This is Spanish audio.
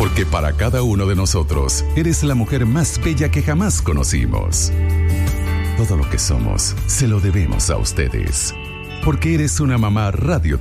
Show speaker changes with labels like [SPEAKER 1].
[SPEAKER 1] Porque para cada uno de nosotros, eres la mujer más bella que jamás conocimos. Todo lo que somos, se lo debemos a ustedes. Porque eres una mamá Radio